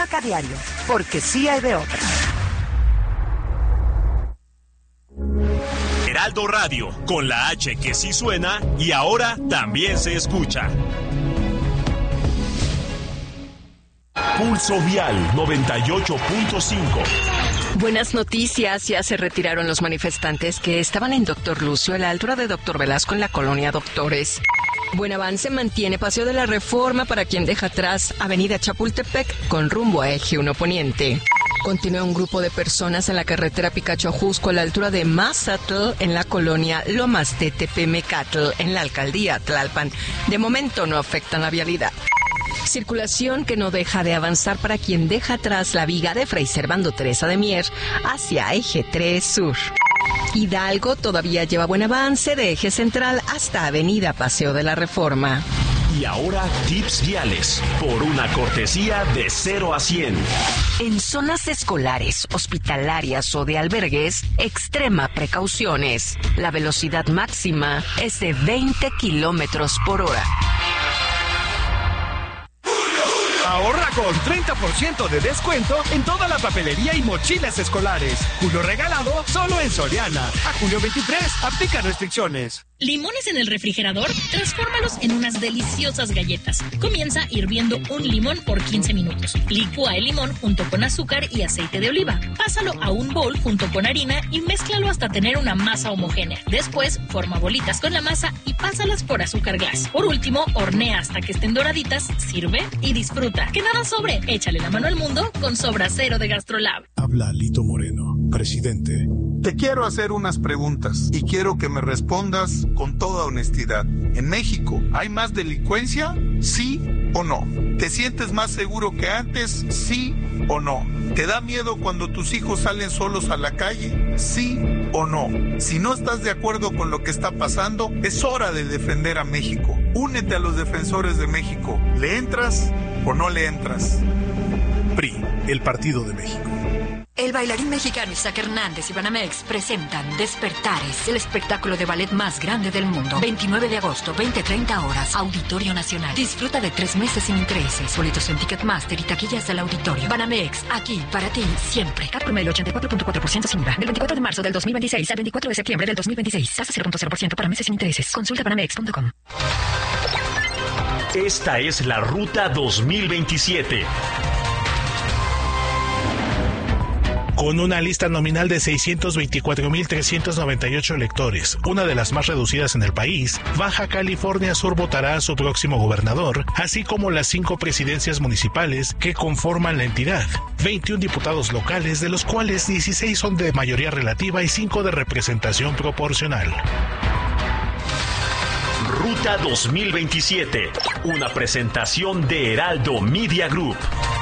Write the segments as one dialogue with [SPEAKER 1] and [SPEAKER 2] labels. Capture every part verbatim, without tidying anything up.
[SPEAKER 1] Vaca Diario, porque sí hay de otra.
[SPEAKER 2] Heraldo Radio, con la H que sí suena y ahora también se escucha. Pulso Vial noventa y ocho punto cinco.
[SPEAKER 3] Buenas noticias, ya se retiraron los manifestantes que estaban en Doctor Lucio a la altura de Doctor Velasco en la colonia Doctores. Buen avance mantiene Paseo de la Reforma para quien deja atrás Avenida Chapultepec con rumbo a Eje uno Poniente. Continúa un grupo de personas en la carretera Picacho-Ajusco a la altura de Mazatl en la colonia Lomas de Tepemecatl en la alcaldía Tlalpan. De momento no afectan la vialidad. Circulación que no deja de avanzar para quien deja atrás la viga de Fray Servando Teresa de Mier hacia Eje tres Sur. Hidalgo todavía lleva buen avance de Eje Central hasta Avenida Paseo de la Reforma.
[SPEAKER 2] Y ahora tips viales por una cortesía de cero a cien.
[SPEAKER 3] En zonas escolares, hospitalarias o de albergues, extrema precauciones. La velocidad máxima es de veinte kilómetros por hora.
[SPEAKER 4] Ahorra con treinta por ciento de descuento en toda la papelería y mochilas escolares. Julio regalado solo en Soriana. A julio veintitrés, aplica restricciones.
[SPEAKER 5] ¿Limones en el refrigerador? Transfórmalos en unas deliciosas galletas. Comienza hirviendo un limón por quince minutos. Licúa el limón junto con azúcar y aceite de oliva. Pásalo a un bowl junto con harina y mézclalo hasta tener una masa homogénea. Después, forma bolitas con la masa y pásalas por azúcar glass. Por último, hornea hasta que estén doraditas, sirve y disfruta. Que nada sobre, échale la mano al mundo con Sobra Cero de Gastrolab.
[SPEAKER 6] Habla Lito Moreno, presidente.
[SPEAKER 7] Te quiero hacer unas preguntas y quiero que me respondas con toda honestidad. ¿En México hay más delincuencia? ¿Sí o no? ¿Te sientes más seguro que antes? ¿Sí o no? ¿Te da miedo cuando tus hijos salen solos a la calle? ¿Sí o no? Si no estás de acuerdo con lo que está pasando, es hora de defender a México. Únete a los defensores de México. ¿Le entras o no le entras?
[SPEAKER 6] P R I, el Partido de México.
[SPEAKER 8] El bailarín mexicano Isaac Hernández y Banamex presentan Despertares, el espectáculo de ballet más grande del mundo. veintinueve de agosto, veinte treinta horas, Auditorio Nacional. Disfruta de tres meses sin intereses. Boletos en Ticketmaster y taquillas del auditorio. Banamex, aquí para ti, siempre. Cat promedio ochenta y cuatro punto cuatro por ciento sin I V A. Del veinticuatro de marzo del dos mil veintiséis al veinticuatro de septiembre del dos mil veintiséis. Tasa cero punto cero por ciento para meses sin intereses. Consulta banamex punto com.
[SPEAKER 2] Esta es la Ruta dos mil veintisiete.
[SPEAKER 6] Con una lista nominal de seiscientos veinticuatro mil trescientos noventa y ocho electores, una de las más reducidas en el país, Baja California Sur votará a su próximo gobernador, así como las cinco presidencias municipales que conforman la entidad. veintiún diputados locales, de los cuales dieciséis son de mayoría relativa y cinco de representación proporcional.
[SPEAKER 2] Ruta dos mil veintisiete, una presentación de Heraldo Media Group.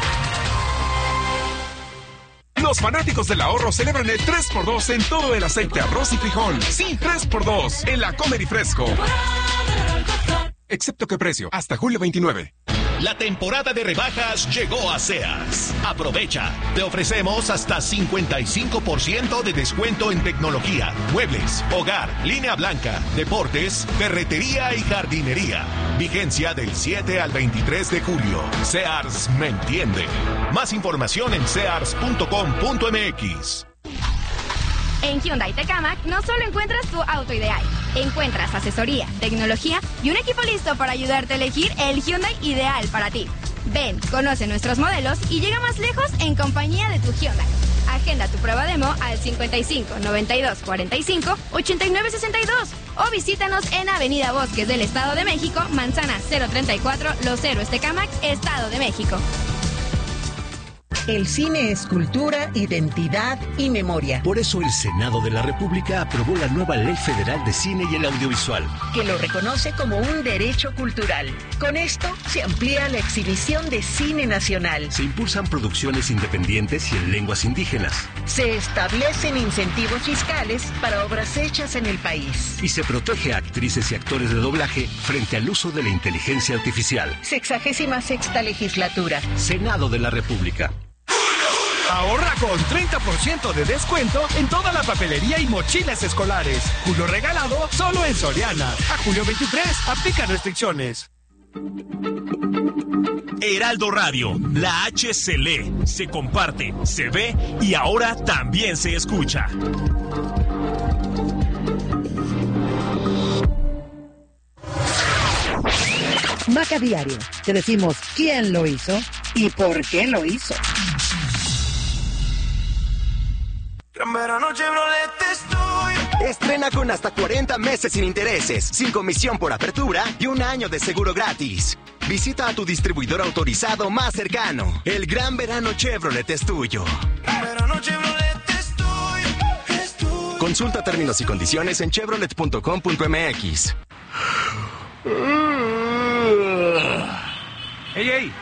[SPEAKER 9] Los fanáticos del ahorro celebran el tres por dos en todo el aceite, arroz y frijol. Sí, tres por dos en la Comer y Fresco. Excepto que precio, hasta julio veintinueve.
[SPEAKER 10] La temporada de rebajas llegó a Sears. Aprovecha. Te ofrecemos hasta cincuenta y cinco por ciento de descuento en tecnología, muebles, hogar, línea blanca, deportes, ferretería y jardinería. Vigencia del siete al veintitrés de julio. Sears me entiende. Más información en sears punto com punto m x.
[SPEAKER 11] En Hyundai Tecamac no solo encuentras tu auto ideal, encuentras asesoría, tecnología y un equipo listo para ayudarte a elegir el Hyundai ideal para ti. Ven, conoce nuestros modelos y llega más lejos en compañía de tu Hyundai. Agenda tu prueba demo al cincuenta y cinco, noventa y dos, cuarenta y cinco, ochenta y nueve, sesenta y dos o visítanos en Avenida Bosques del Estado de México, Manzana cero treinta y cuatro, Los Héroes Tecamac, Estado de México.
[SPEAKER 12] El cine es cultura, identidad y memoria.
[SPEAKER 13] Por eso el Senado de la República aprobó la nueva Ley Federal de Cine y el Audiovisual,
[SPEAKER 12] que lo reconoce como un derecho cultural. Con esto se amplía la exhibición de cine nacional.
[SPEAKER 13] Se impulsan producciones independientes y en lenguas indígenas.
[SPEAKER 12] Se establecen incentivos fiscales para obras hechas en el país.
[SPEAKER 13] Y se protege a actrices y actores de doblaje frente al uso de la inteligencia artificial.
[SPEAKER 12] Sexagésima sexta legislatura.
[SPEAKER 13] Senado de la República.
[SPEAKER 4] Ahorra con treinta por ciento de descuento en toda la papelería y mochilas escolares. Julio regalado solo en Soriana. A julio veintitrés, aplica restricciones.
[SPEAKER 2] Heraldo Radio, la H se lee, se comparte, se ve y ahora también se escucha.
[SPEAKER 1] Maca Diario, te decimos quién lo hizo y por qué lo hizo.
[SPEAKER 14] Estrena con hasta cuarenta meses sin intereses, sin comisión por apertura y un año de seguro gratis. Visita a tu distribuidor autorizado más cercano. El gran verano Chevrolet es tuyo. Verano Chevrolet es tuyo, es tuyo. Consulta términos y condiciones en chevrolet punto com punto m x.
[SPEAKER 15] ¡Ey, ey!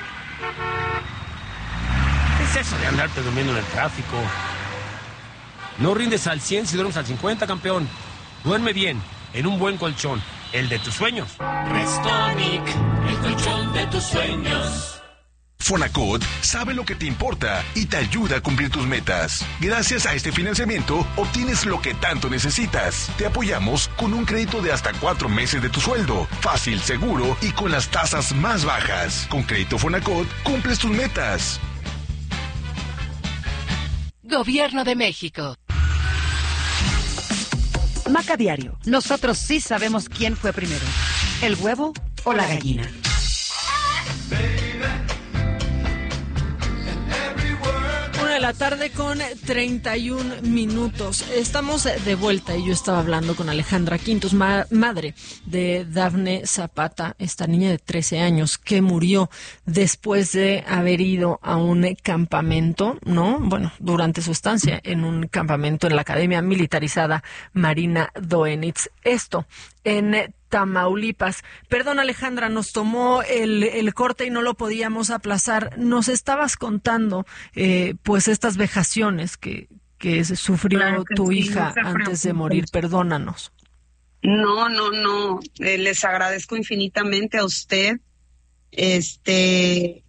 [SPEAKER 15] ¿Qué es eso de andarte durmiendo en el tráfico? No rindes al cien si duermes al cincuenta, campeón. Duerme bien, en un buen colchón, el de tus sueños.
[SPEAKER 16] Restonic, el colchón de tus sueños.
[SPEAKER 17] Fonacot sabe lo que te importa y te ayuda a cumplir tus metas. Gracias a este financiamiento, obtienes lo que tanto necesitas. Te apoyamos con un crédito de hasta cuatro meses de tu sueldo. Fácil, seguro y con las tasas más bajas. Con Crédito Fonacot, cumples tus metas.
[SPEAKER 8] Gobierno de México.
[SPEAKER 1] Maca Diario, nosotros sí sabemos quién fue primero, el huevo o la gallina.
[SPEAKER 18] Una de la tarde con treinta y un minutos. Estamos de vuelta y yo estaba hablando con Alejandra Quintos, ma- madre de Dafne Zapata, esta niña de trece años que murió después de haber ido a un campamento, ¿no? Bueno, durante su estancia en un campamento en la Academia Militarizada Marina Doenitz. Esto en Tamaulipas. Perdón, Alejandra, nos tomó el, el corte y no lo podíamos aplazar. Nos estabas contando, eh, pues, estas vejaciones que, que sufrió claro que tu sí, hija no antes de morir. Perdónanos.
[SPEAKER 19] No, no, no. Eh, les agradezco infinitamente a usted. Este,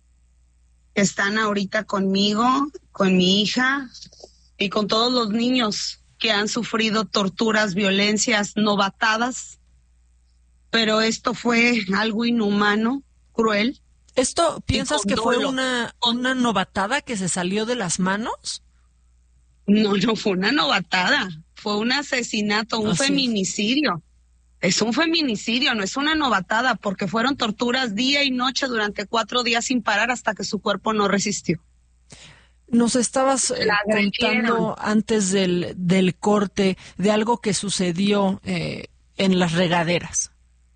[SPEAKER 19] están ahorita conmigo, con mi hija y con todos los niños que han sufrido torturas, violencias, novatadas. Pero esto fue algo inhumano, cruel.
[SPEAKER 18] ¿Esto piensas que fue una, una novatada que se salió de las manos?
[SPEAKER 19] No, no fue una novatada. Fue un asesinato, un Así feminicidio. Es. es un feminicidio, no es una novatada, porque fueron torturas día y noche durante cuatro días sin parar hasta que su cuerpo no resistió.
[SPEAKER 18] Nos estabas eh, contando antes del, del corte de algo que sucedió eh, en las regaderas.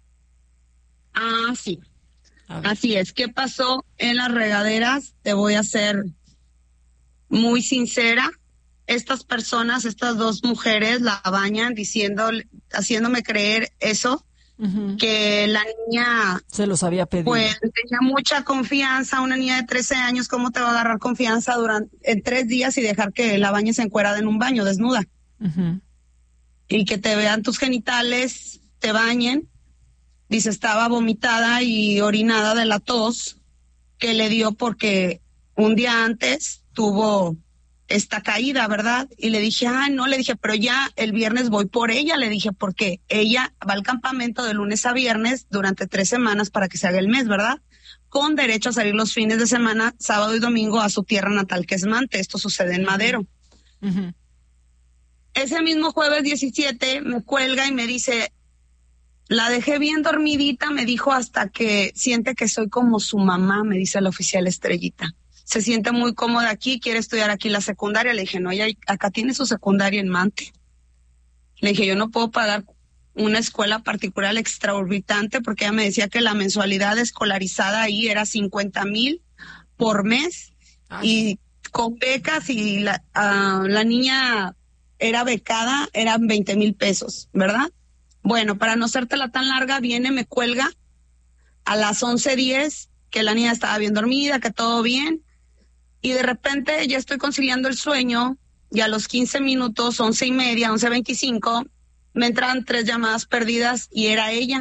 [SPEAKER 19] Ah, sí. Así es. ¿Qué pasó en las regaderas? Te voy a ser muy sincera. Estas personas, estas dos mujeres la bañan diciendo, haciéndome creer eso, uh-huh. que la niña
[SPEAKER 18] se los había pedido.
[SPEAKER 19] Pues tenía mucha confianza. Una niña de trece años, ¿cómo te va a agarrar confianza durante en tres días y dejar que la bañes encuerada en un baño, desnuda? Uh-huh. Y que te vean tus genitales, te bañen. Dice, estaba vomitada y orinada de la tos que le dio porque un día antes tuvo esta caída, ¿verdad? Y le dije, ah, no, le dije, pero ya el viernes voy por ella, le dije, porque ella va al campamento de lunes a viernes durante tres semanas para que se haga el mes, ¿verdad? Con derecho a salir los fines de semana, sábado y domingo, a su tierra natal, que es Mante. Esto sucede en Madero. Uh-huh. Ese mismo jueves diecisiete me cuelga y me dice, la dejé bien dormidita, me dijo, hasta que siente que soy como su mamá, me dice la oficial Estrellita. Se siente muy cómoda aquí, quiere estudiar aquí la secundaria. Le dije, no, ella acá tiene su secundaria en Mante. Le dije, yo no puedo pagar una escuela particular extraorbitante porque ella me decía que la mensualidad escolarizada ahí era cincuenta mil por mes. Ay. Y con becas y la, uh, la niña era becada, eran veinte mil pesos, ¿verdad? Bueno, para no hacértela tan larga, viene, me cuelga a las once diez, que la niña estaba bien dormida, que todo bien, y de repente ya estoy conciliando el sueño, y a los quince minutos, once y media, once veinticinco, me entran tres llamadas perdidas, y era ella.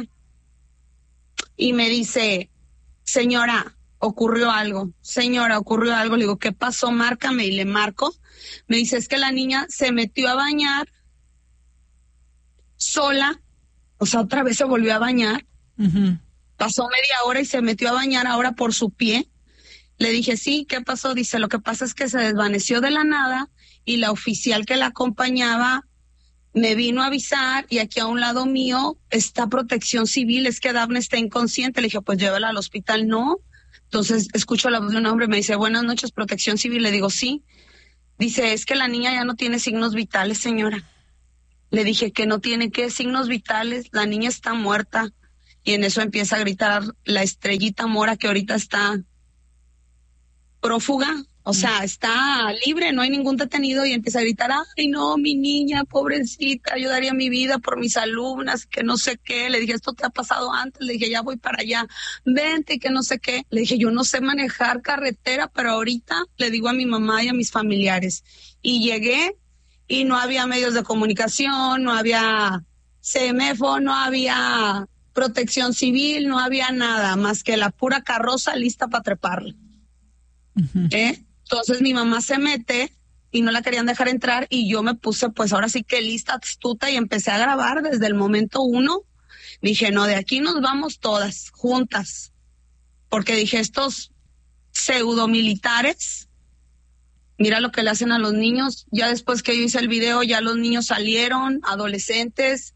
[SPEAKER 19] Y me dice, señora, ocurrió algo, señora, ocurrió algo. Le digo, ¿qué pasó? Márcame, y le marco. Me dice, es que la niña se metió a bañar sola. O sea, otra vez se volvió a bañar. Uh-huh. Pasó media hora y se metió a bañar ahora por su pie. Le dije, sí, ¿qué pasó? Dice, lo que pasa es que se desvaneció de la nada y la oficial que la acompañaba me vino a avisar y aquí a un lado mío está Protección Civil, es que Dafne está inconsciente. Le dije, pues llévala al hospital. No. Entonces escucho la voz de un hombre, me dice, buenas noches, Protección Civil. Le digo, sí. Dice, es que la niña ya no tiene signos vitales, señora. Le dije, que no tiene qué signos vitales, la niña está muerta. Y en eso empieza a gritar la Estrellita Mora, que ahorita está prófuga, o sea, está libre, no hay ningún detenido, y empieza a gritar, ay no, mi niña, pobrecita, yo daría mi vida por mis alumnas, que no sé qué. Le dije, esto te ha pasado antes. Le dije, ya voy para allá, vente, que no sé qué. Le dije, yo no sé manejar carretera, pero ahorita le digo a mi mamá y a mis familiares. Y llegué y no había medios de comunicación, no había C M F O, no había Protección Civil, no había nada más que la pura carroza lista para treparla. Uh-huh. ¿Eh? Entonces mi mamá se mete y no la querían dejar entrar y yo me puse pues ahora sí que lista, astuta, y empecé a grabar desde el momento uno. Dije, no, de aquí nos vamos todas juntas, porque dije, estos pseudomilitares, mira lo que le hacen a los niños. Ya después que yo hice el video, ya los niños salieron, adolescentes,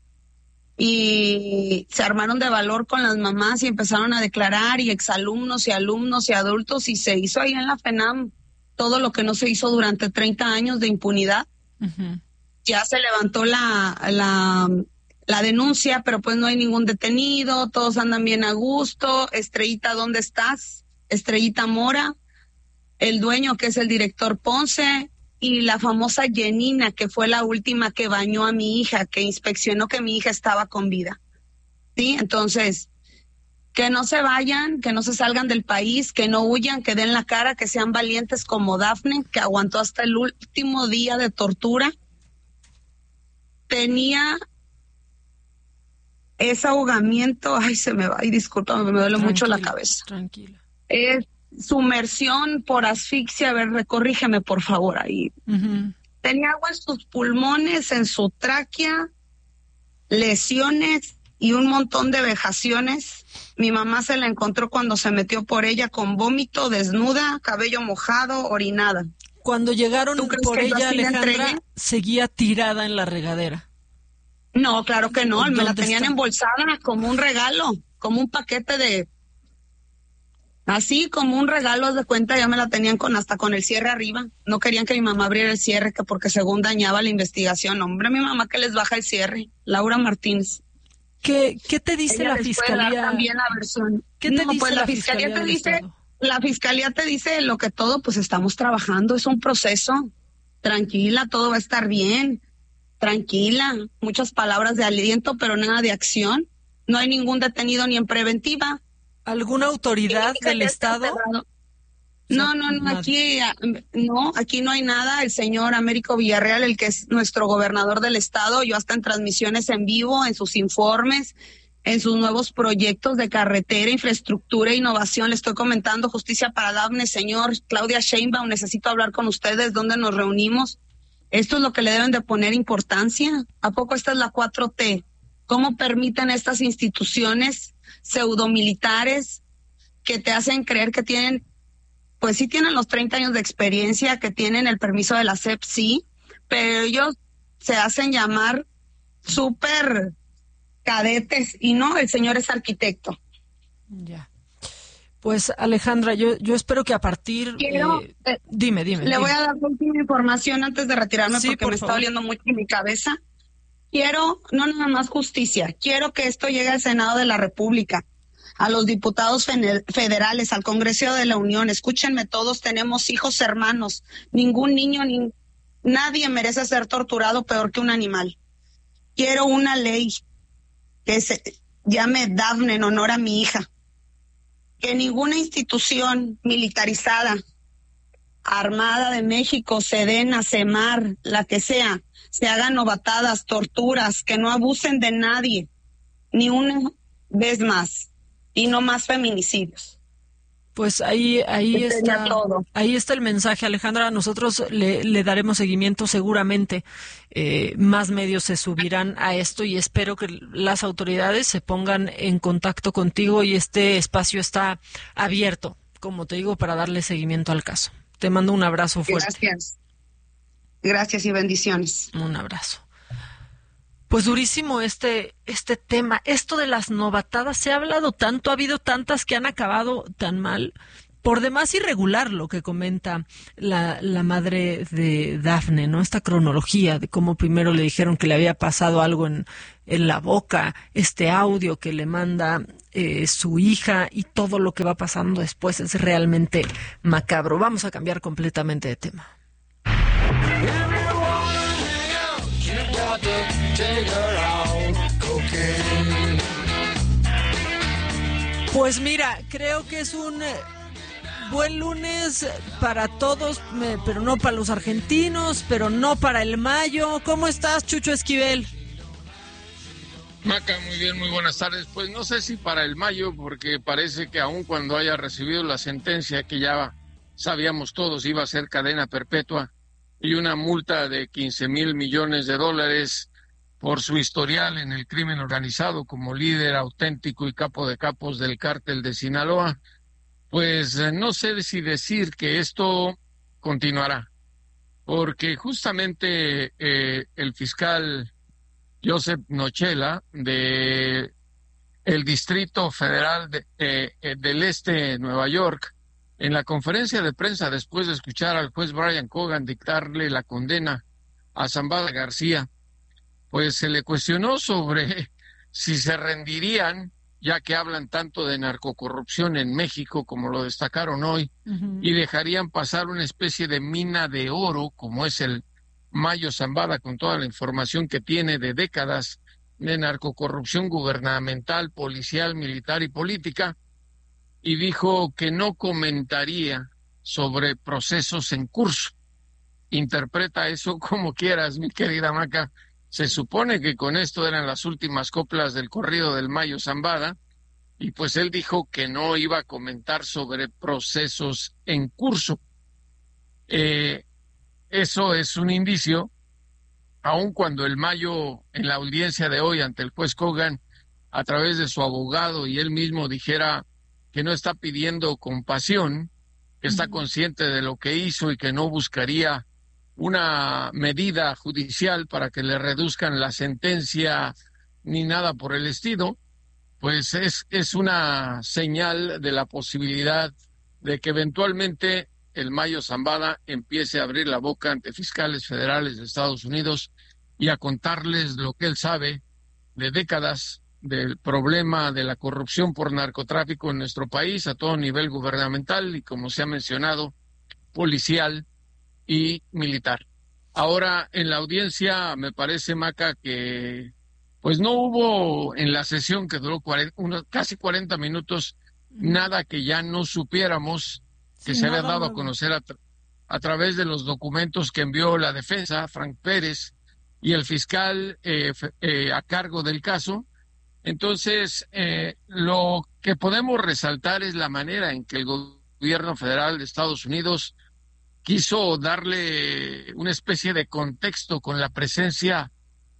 [SPEAKER 19] y se armaron de valor con las mamás y empezaron a declarar, y exalumnos y alumnos y adultos, y se hizo ahí en la FENAM todo lo que no se hizo durante treinta años de impunidad. Uh-huh. Ya se levantó la, la, la denuncia, pero pues no hay ningún detenido, todos andan bien a gusto. Estrellita, ¿dónde estás? Estrellita Mora, el dueño que es el director Ponce, y la famosa Yenina, que fue la última que bañó a mi hija, que inspeccionó que mi hija estaba con vida. ¿Sí? Entonces, que no se vayan, que no se salgan del país, que no huyan, que den la cara, que sean valientes como Dafne, que aguantó hasta el último día de tortura. Tenía ese ahogamiento, ay, se me va, ay, discúlpame, me duele tranquila, mucho la cabeza.
[SPEAKER 18] Tranquila.
[SPEAKER 19] Es sumersión por asfixia, a ver, corrígeme por favor ahí. Uh-huh. Tenía agua en sus pulmones, en su tráquea, lesiones y un montón de vejaciones. Mi mamá se la encontró cuando se metió por ella con vómito, desnuda, cabello mojado, orinada.
[SPEAKER 18] Cuando llegaron por ella, Alejandra, seguía tirada en la regadera.
[SPEAKER 19] No, claro que no, me la tenían está? embolsada como un regalo, como un paquete de... Así como un regalo, haz de cuenta, ya me la tenían con hasta con el cierre arriba. No querían que mi mamá abriera el cierre, que porque según dañaba la investigación. Hombre, mi mamá que les baja el cierre. Laura Martínez.
[SPEAKER 18] ¿Qué, qué te dice
[SPEAKER 19] Ella
[SPEAKER 18] la fiscalía?
[SPEAKER 19] También la versión.
[SPEAKER 18] ¿Qué te
[SPEAKER 19] no,
[SPEAKER 18] dice
[SPEAKER 19] pues
[SPEAKER 18] la,
[SPEAKER 19] la fiscalía,
[SPEAKER 18] fiscalía
[SPEAKER 19] te dice,
[SPEAKER 18] Estado?
[SPEAKER 19] La fiscalía te dice lo que todo, pues estamos trabajando, es un proceso. Tranquila, todo va a estar bien. Tranquila, muchas palabras de aliento, pero nada de acción. No hay ningún detenido ni en preventiva.
[SPEAKER 18] ¿Alguna autoridad del Estado?
[SPEAKER 19] No, no, no, aquí no, aquí no hay nada. El señor Américo Villarreal, el que es nuestro gobernador del Estado, yo hasta en transmisiones en vivo, en sus informes, en sus nuevos proyectos de carretera, infraestructura e innovación, le estoy comentando justicia para Dafne, señor Claudia Sheinbaum, necesito hablar con ustedes, ¿dónde nos reunimos? Esto es lo que le deben de poner importancia. ¿A poco esta es la cuatro T? ¿Cómo permiten estas instituciones pseudomilitares que te hacen creer que tienen, pues sí tienen los treinta años de experiencia, que tienen el permiso de la S E P, sí, pero ellos se hacen llamar súper cadetes y no, el señor es arquitecto.
[SPEAKER 18] Ya. Pues Alejandra, yo, yo espero que a partir...
[SPEAKER 19] Quiero,
[SPEAKER 18] eh, eh, dime, dime.
[SPEAKER 19] Le
[SPEAKER 18] dime.
[SPEAKER 19] voy a dar la última información antes de retirarme,
[SPEAKER 18] sí,
[SPEAKER 19] porque
[SPEAKER 18] por
[SPEAKER 19] me
[SPEAKER 18] favor.
[SPEAKER 19] está doliendo mucho mi cabeza. Quiero, no nada más justicia, quiero que esto llegue al Senado de la República, a los diputados federales, al Congreso de la Unión. Escúchenme, todos tenemos hijos, hermanos. Ningún niño, ni nadie merece ser torturado peor que un animal. Quiero una ley que se llame Dafne en honor a mi hija. Que ninguna institución militarizada, Armada de México, Sedena, Semar, la que sea, se hagan novatadas, torturas, que no abusen de nadie, ni una vez más, y no más feminicidios.
[SPEAKER 18] Pues ahí, ahí está,
[SPEAKER 19] todo.
[SPEAKER 18] ahí está el mensaje, Alejandra. Nosotros le, le daremos seguimiento seguramente. Eh, más medios se subirán a esto y espero que las autoridades se pongan en contacto contigo y este espacio está abierto, como te digo, para darle seguimiento al caso. Te mando un abrazo fuerte.
[SPEAKER 19] Gracias. Gracias y bendiciones.
[SPEAKER 18] Un abrazo. Pues durísimo este, este tema. Esto de las novatadas se ha hablado tanto, ha habido tantas que han acabado tan mal. Por demás irregular lo que comenta la, la madre de Dafne, ¿no? Esta cronología de cómo primero le dijeron que le había pasado algo en, en la boca, este audio que le manda eh, su hija y todo lo que va pasando después es realmente macabro. Vamos a cambiar completamente de tema. Pues mira, creo que es un buen lunes para todos, pero no para los argentinos, pero no para el Mayo. ¿Cómo estás, Chucho Esquivel?
[SPEAKER 20] Maca, muy bien, muy buenas tardes. Pues no sé si para el Mayo, porque parece que aun cuando haya recibido la sentencia que ya sabíamos todos iba a ser cadena perpetua y una multa de quince mil millones de dólares por su historial en el crimen organizado como líder auténtico y capo de capos del cártel de Sinaloa, pues eh, no sé si decir que esto continuará, porque justamente eh, el fiscal Joseph Nochela de el Distrito Federal de, eh, eh, del Este de Nueva York, en la conferencia de prensa después de escuchar al juez Brian Cogan dictarle la condena a Zambada García, pues se le cuestionó sobre si se rendirían, ya que hablan tanto de narcocorrupción en México, como lo destacaron hoy, uh-huh. y dejarían pasar una especie de mina de oro, como es el Mayo Zambada, con toda la información que tiene de décadas de narcocorrupción gubernamental, policial, militar y política, y dijo que no comentaría sobre procesos en curso. Interpreta eso como quieras, mi querida Maca. Se supone que con esto eran las últimas coplas del corrido del Mayo Zambada, y pues él dijo que no iba a comentar sobre procesos en curso. Eh, eso es un indicio, aun cuando el Mayo, en la audiencia de hoy ante el juez Cogan, a través de su abogado y él mismo dijera que no está pidiendo compasión, que está consciente de lo que hizo y que no buscaría una medida judicial para que le reduzcan la sentencia ni nada por el estilo, pues es, es una señal de la posibilidad de que eventualmente el Mayo Zambada empiece a abrir la boca ante fiscales federales de Estados Unidos y a contarles lo que él sabe de décadas del problema de la corrupción por narcotráfico en nuestro país a todo nivel gubernamental y, como se ha mencionado, policial y militar. Ahora, en la audiencia, me parece, Maca, que pues no hubo en la sesión que duró cuarenta, unos, casi cuarenta minutos, nada que ya no supiéramos, que sí, se había dado a conocer a, tra- a través de los documentos que envió la defensa, Frank Pérez, y el fiscal eh, f- eh, a cargo del caso. Entonces, eh, lo que podemos resaltar es la manera en que el gobierno federal de Estados Unidos quiso darle una especie de contexto con la presencia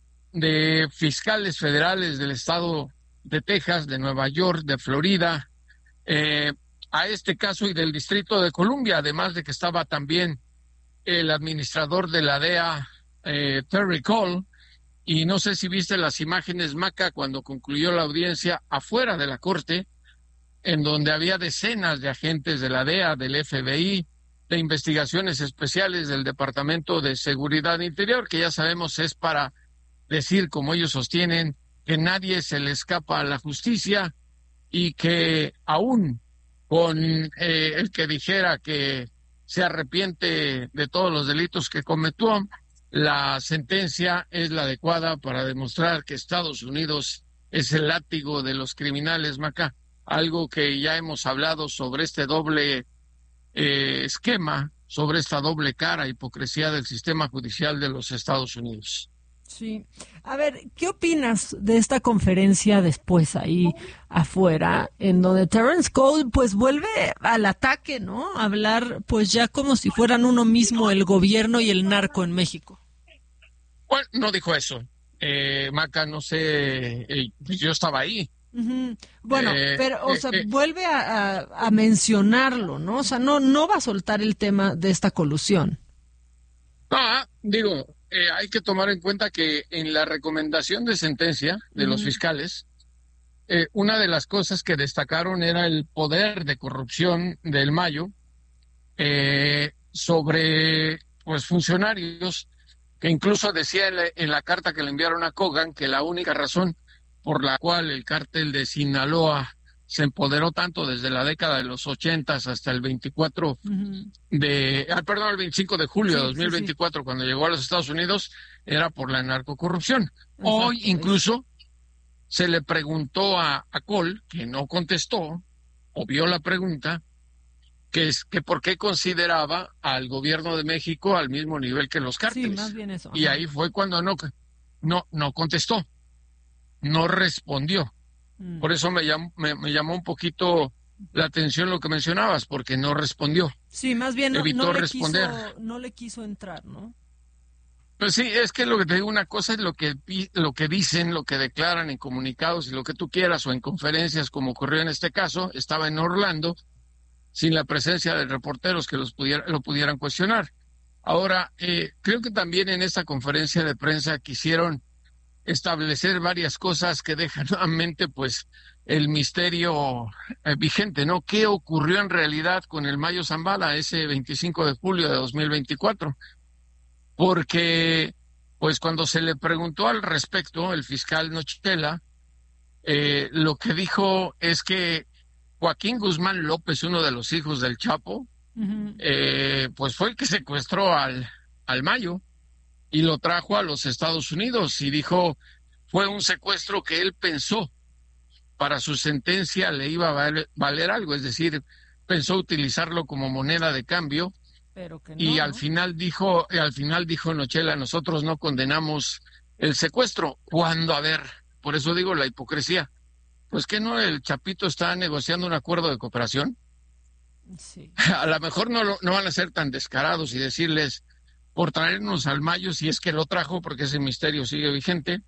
[SPEAKER 20] de fiscales federales del estado de Texas, de Nueva York, de Florida, eh, a este caso y del Distrito de Columbia, además de que estaba también el administrador de la D E A, eh, Terry Cole, y no sé si viste las imágenes, Maca, cuando concluyó la audiencia afuera de la corte, en donde había decenas de agentes de la D E A, del F B I, de investigaciones especiales del Departamento de Seguridad Interior, que ya sabemos es para decir, como ellos sostienen, que nadie se le escapa a la justicia y que aún con eh, el que dijera que se arrepiente de todos los delitos que cometió, la sentencia es la adecuada para demostrar que Estados Unidos es el látigo de los criminales, Maca, algo que ya hemos hablado sobre este doble eh, esquema, sobre esta doble cara, hipocresía del sistema judicial de los Estados Unidos.
[SPEAKER 18] Sí. A ver, ¿qué opinas de esta conferencia después ahí afuera, en donde Terence Cole pues vuelve al ataque, ¿no? A hablar pues ya como si fueran uno mismo el gobierno y el narco en México.
[SPEAKER 20] Bueno, no dijo eso. Eh, Maca, no sé, eh, yo estaba ahí.
[SPEAKER 18] Uh-huh. Bueno,
[SPEAKER 20] eh,
[SPEAKER 18] pero, o
[SPEAKER 20] eh,
[SPEAKER 18] sea,
[SPEAKER 20] eh,
[SPEAKER 18] vuelve a, a, a mencionarlo, ¿no? O sea, no, no va a soltar el tema de esta colusión.
[SPEAKER 20] Ah, digo, eh, hay que tomar en cuenta que en la recomendación de sentencia de los fiscales, eh, una de las cosas que destacaron era el poder de corrupción del Mayo eh, sobre pues funcionarios, que incluso decía en la, en la carta que le enviaron a Kogan que la única razón por la cual el cártel de Sinaloa se empoderó tanto desde la década de los ochentas hasta el veinticuatro uh-huh. de, ah, perdón, el veinticinco de julio de sí, dos mil veinticuatro, sí, sí. cuando llegó a los Estados Unidos, era por la narcocorrupción. Exacto. Hoy incluso se le preguntó a, a Cole, que no contestó, o vio la pregunta, que es que por qué consideraba al gobierno de México al mismo nivel que los cárteles.
[SPEAKER 18] Sí, más bien eso.
[SPEAKER 20] Y ahí fue cuando no, no, no contestó, no respondió. Por eso me llamó, me, me llamó un poquito la atención lo que mencionabas, porque no respondió.
[SPEAKER 18] Sí, más bien no,
[SPEAKER 20] evitó
[SPEAKER 18] no, le,
[SPEAKER 20] responder.
[SPEAKER 18] Quiso, no le quiso entrar, ¿no?
[SPEAKER 20] Pues sí, es que lo que te digo, una cosa es lo que, lo que dicen, lo que declaran en comunicados y lo que tú quieras, o en conferencias, como ocurrió en este caso. Estaba en Orlando, sin la presencia de reporteros que los pudiera, lo pudieran cuestionar. Ahora, eh, creo que también en esta conferencia de prensa quisieron establecer varias cosas que dejan nuevamente pues el misterio eh, vigente, ¿no? ¿Qué ocurrió en realidad con el Mayo Zambada ese veinticinco de julio de dos mil veinticuatro? Porque pues cuando se le preguntó al respecto, el fiscal Nochela, eh, lo que dijo es que Joaquín Guzmán López, uno de los hijos del Chapo, uh-huh. eh, pues fue el que secuestró al, al Mayo y lo trajo a los Estados Unidos, y dijo, fue un secuestro que él pensó para su sentencia le iba a valer, valer algo, es decir, pensó utilizarlo como moneda de cambio.
[SPEAKER 18] Pero que no,
[SPEAKER 20] y
[SPEAKER 18] ¿no?
[SPEAKER 20] al final dijo, al final dijo Nochela, nosotros no condenamos el secuestro. ¿Cuándo? A ver, por eso digo la hipocresía. Pues que no, el Chapito está negociando un acuerdo de cooperación.
[SPEAKER 18] Sí.
[SPEAKER 20] A lo mejor no, lo, no van a ser tan descarados y decirles, por traernos al Mayo, si es que lo trajo, porque ese misterio sigue vigente,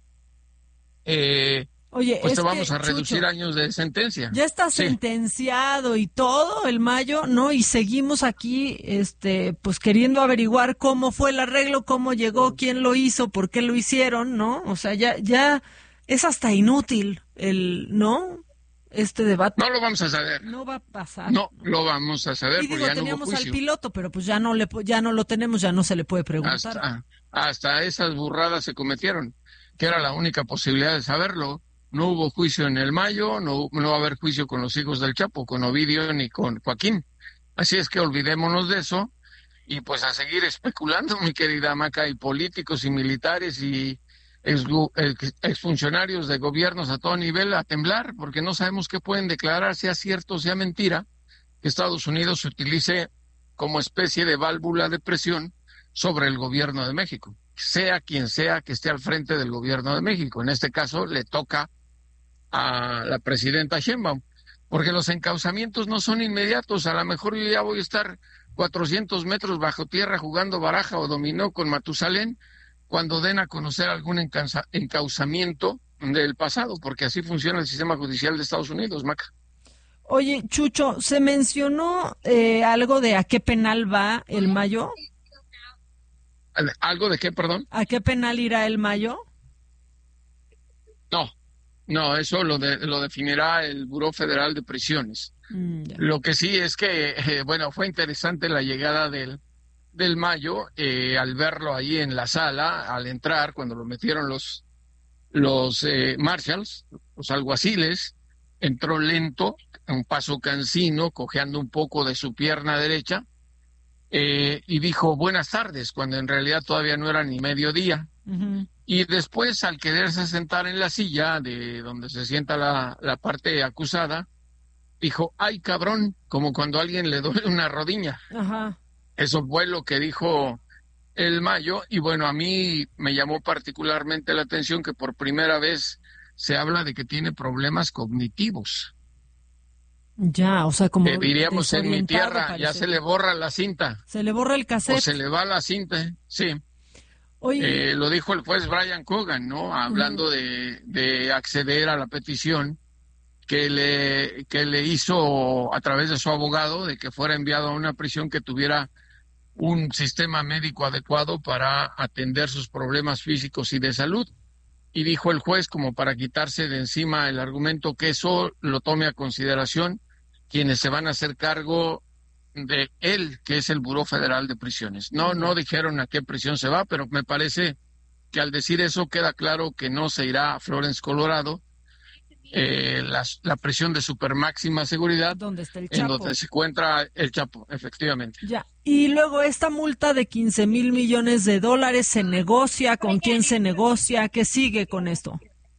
[SPEAKER 20] eh,
[SPEAKER 18] Oye,
[SPEAKER 20] pues
[SPEAKER 18] es
[SPEAKER 20] te vamos
[SPEAKER 18] que,
[SPEAKER 20] a reducir
[SPEAKER 18] Chucho,
[SPEAKER 20] años de sentencia.
[SPEAKER 18] Ya está
[SPEAKER 20] Sí.
[SPEAKER 18] sentenciado y todo el Mayo, ¿no? Y seguimos aquí, este, pues queriendo averiguar cómo fue el arreglo, cómo llegó, quién lo hizo, por qué lo hicieron, ¿no? O sea, ya, ya es hasta inútil el, ¿no? Este debate.
[SPEAKER 20] No lo vamos a saber.
[SPEAKER 18] No va a pasar.
[SPEAKER 20] No, lo vamos a saber
[SPEAKER 18] Y
[SPEAKER 20] porque
[SPEAKER 18] digo,
[SPEAKER 20] ya no hubo
[SPEAKER 18] teníamos al
[SPEAKER 20] juicio.
[SPEAKER 18] piloto, pero pues ya no le, ya no lo tenemos, ya no se le puede preguntar.
[SPEAKER 20] Hasta, hasta esas burradas se cometieron, que era la única posibilidad de saberlo. No hubo juicio en el Mayo, no, no va a haber juicio con los hijos del Chapo, con Ovidio ni con Joaquín. Así es que olvidémonos de eso y pues a seguir especulando, mi querida Maca, y políticos y militares y ex, ex, exfuncionarios de gobiernos a todo nivel a temblar, porque no sabemos qué pueden declarar, sea cierto o sea mentira, que Estados Unidos se utilice como especie de válvula de presión sobre el gobierno de México, sea quien sea que esté al frente del gobierno de México. En este caso le toca a la presidenta Sheinbaum, porque los encauzamientos no son inmediatos. A lo mejor yo ya voy a estar cuatrocientos metros bajo tierra jugando baraja o dominó con Matusalén cuando den a conocer algún encausa, encauzamiento del pasado, porque así funciona el sistema judicial de Estados Unidos, Maca.
[SPEAKER 18] Oye, Chucho, ¿se mencionó eh, algo de a qué penal va el Mayo?
[SPEAKER 20] ¿Algo de qué, perdón?
[SPEAKER 18] ¿A qué penal irá el Mayo?
[SPEAKER 20] No, no, eso lo, de, lo definirá el Buró Federal de Prisiones.
[SPEAKER 18] Mm,
[SPEAKER 20] lo que sí es que, eh, bueno, fue interesante la llegada del, del Mayo, eh, al verlo ahí en la sala, al entrar, cuando lo metieron los, los eh, marshals, los alguaciles, entró lento, a un paso cansino, cojeando un poco de su pierna derecha, eh, y dijo buenas tardes, cuando en realidad todavía no era ni mediodía.
[SPEAKER 18] Uh-huh.
[SPEAKER 20] Y después, al quererse sentar en la silla de donde se sienta la, la parte acusada, dijo, ay cabrón, como cuando a alguien le duele una rodilla.
[SPEAKER 18] Ajá.
[SPEAKER 20] Eso fue lo que dijo el Mayo, y bueno, a mí me llamó particularmente la atención que por primera vez se habla de que tiene problemas cognitivos.
[SPEAKER 18] Ya, o sea, como
[SPEAKER 20] Eh, diríamos en mi tierra,
[SPEAKER 18] parece.
[SPEAKER 20] ya se le borra la cinta.
[SPEAKER 18] Se le borra el cassette.
[SPEAKER 20] O se le va la cinta, sí.
[SPEAKER 18] Oye.
[SPEAKER 20] Eh, lo dijo el juez Brian Cogan, ¿no? Hablando
[SPEAKER 18] Uh-huh.
[SPEAKER 20] de, de acceder a la petición que le, que le hizo a través de su abogado de que fuera enviado a una prisión que tuviera un sistema médico adecuado para atender sus problemas físicos y de salud. Y dijo el juez, como para quitarse de encima el argumento, que eso lo tome a consideración quienes se van a hacer cargo de él, que es el Buró Federal de Prisiones. No, no dijeron a qué prisión se va, pero me parece que al decir eso queda claro que no se irá a Florence, Colorado, eh, la, la prisión de super máxima seguridad,
[SPEAKER 18] ¿Dónde está el
[SPEAKER 20] en
[SPEAKER 18] Chapo?
[SPEAKER 20] donde se encuentra el Chapo, efectivamente.
[SPEAKER 18] Ya. Y luego esta multa de quince mil millones de dólares se negocia, ¿con quién se negocia? ¿Qué sigue con esto?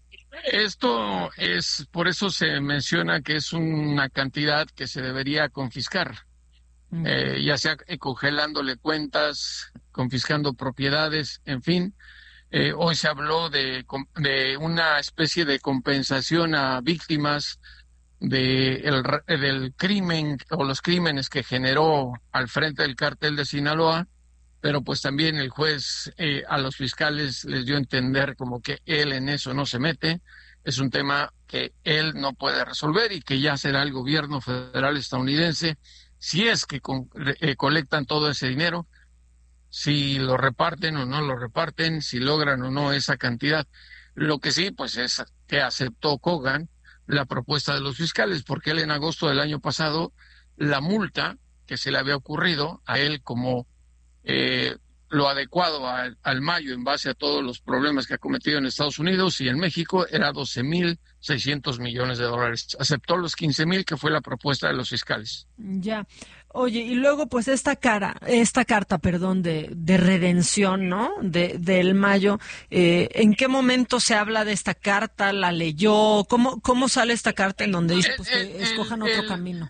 [SPEAKER 20] Esto es, por eso se menciona que es una cantidad que se debería confiscar,
[SPEAKER 18] Mm.
[SPEAKER 20] eh, ya sea eh, congelándole cuentas, confiscando propiedades, en fin. Eh, hoy se habló de, com- de una especie de compensación a víctimas de el, re- del crimen o los crímenes que generó al frente del cártel de Sinaloa, pero pues también el juez eh, a los fiscales les dio a entender como que él en eso no se mete, es un tema que él no puede resolver y que ya será el gobierno federal estadounidense, si es que con- eh, colectan todo ese dinero, si lo reparten o no lo reparten, si logran o no esa cantidad. Lo que sí, pues es que aceptó Cogan la propuesta de los fiscales, porque él en agosto del año pasado, la multa que se le había ocurrido a él como eh, lo adecuado al, al Mayo en base a todos los problemas que ha cometido en Estados Unidos y en México era doce mil seiscientos millones de dólares. Aceptó los quince mil que fue la propuesta de los fiscales.
[SPEAKER 18] Ya. Oye, y luego pues esta cara, esta carta, perdón, de, de redención, ¿no? De, del Mayo, eh, ¿en qué momento se habla de esta carta? ¿La leyó? ¿Cómo, cómo sale esta carta en donde dice pues, que escojan otro
[SPEAKER 20] el-
[SPEAKER 18] camino?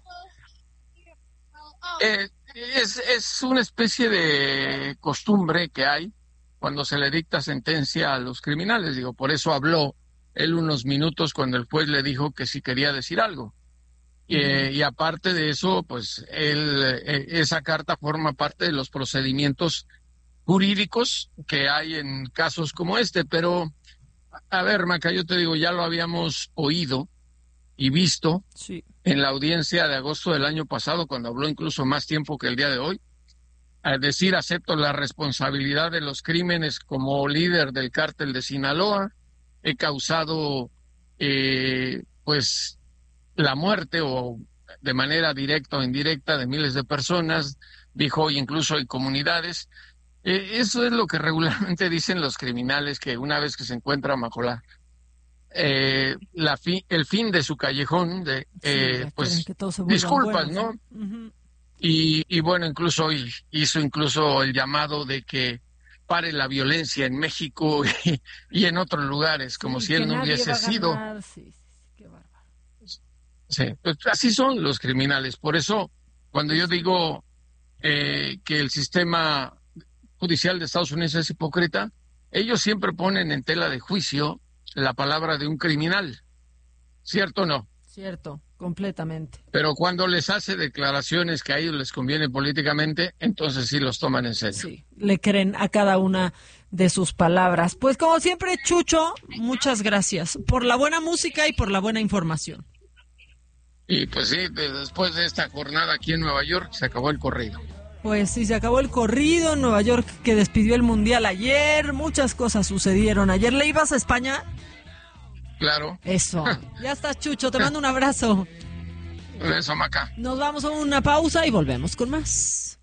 [SPEAKER 20] Eh, es, es una especie de costumbre que hay cuando se le dicta sentencia a los criminales. Digo, por eso habló él unos minutos cuando el juez le dijo que sí quería decir algo. Eh, y aparte de eso, pues él, eh, esa carta forma parte de los procedimientos jurídicos que hay en casos como este. Pero, a ver, Maca, yo te digo, ya lo habíamos oído y visto
[SPEAKER 18] Sí.
[SPEAKER 20] en la audiencia de agosto del año pasado, cuando habló incluso más tiempo que el día de hoy, al decir acepto la responsabilidad de los crímenes como líder del cártel de Sinaloa, he causado eh, pues la muerte o de manera directa o indirecta de miles de personas, dijo hoy incluso en comunidades. Eh, eso es lo que regularmente dicen los criminales, que una vez que se encuentran bajo la Eh, la fi- el fin de su callejón, de eh,
[SPEAKER 18] ya
[SPEAKER 20] pues
[SPEAKER 18] quieren que todos se vuelvan
[SPEAKER 20] disculpas,
[SPEAKER 18] buenos,
[SPEAKER 20] ¿no?
[SPEAKER 18] Ujú.
[SPEAKER 20] Y, y bueno, incluso hoy hizo incluso el llamado de que pare la violencia en México y, y en otros lugares, como
[SPEAKER 18] Sí,
[SPEAKER 20] si él
[SPEAKER 18] que
[SPEAKER 20] no
[SPEAKER 18] nadie
[SPEAKER 20] hubiese
[SPEAKER 18] va a
[SPEAKER 20] sido.
[SPEAKER 18] ganar, sí, sí, sí, qué bárbaro.
[SPEAKER 20] Sí, pues así son los criminales. Por eso, cuando yo digo eh, que el sistema judicial de Estados Unidos es hipócrita, ellos siempre ponen en tela de juicio la palabra de un criminal, ¿cierto o no?
[SPEAKER 18] Cierto, completamente.
[SPEAKER 20] Pero cuando les hace declaraciones que a ellos les conviene políticamente, entonces sí los toman en serio.
[SPEAKER 18] Sí, le creen a cada una de sus palabras. Pues como siempre, Chucho, muchas gracias por la buena música y por la buena información.
[SPEAKER 20] Y pues sí, de- después de esta jornada aquí en Nueva York, se acabó el corrido.
[SPEAKER 18] Pues sí, se acabó el corrido en Nueva York que despidió el Mundial ayer. Muchas cosas sucedieron ayer. ¿Le ibas a España?
[SPEAKER 20] Claro.
[SPEAKER 18] Eso. Ya estás, Chucho. Te mando un abrazo.
[SPEAKER 20] Eso, Maca.
[SPEAKER 18] Nos vamos a una pausa y volvemos con más.